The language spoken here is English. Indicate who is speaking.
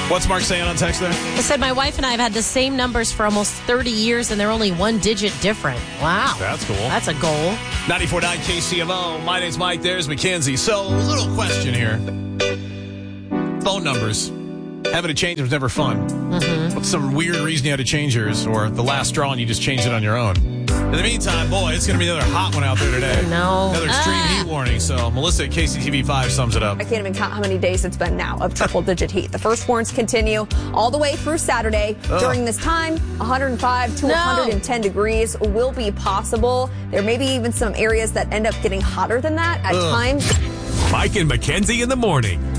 Speaker 1: What's Mark saying on text there?
Speaker 2: I said my wife and I have had the same numbers for almost 30 years, and they're only one digit different. Wow.
Speaker 1: That's cool.
Speaker 2: That's a goal.
Speaker 1: 94.9 KCMO. My name's Mike. There's Mackenzie. So, little question here. Phone numbers. Having to change them is never fun. Mm-hmm. What's some weird reason you had to change yours, or the last straw and you just changed it on your own? In the meantime, boy, it's going to be another hot one out there today.
Speaker 2: No.
Speaker 1: Another extreme heat warning. So, Melissa at KCTV5 sums it up.
Speaker 3: I can't even count how many days it's been now of triple-digit heat. The first warns continue all the way through Saturday. During this time, 105 to 110 degrees will be possible. There may be even some areas that end up getting hotter than that at times.
Speaker 4: Mike and Mackenzie in the morning.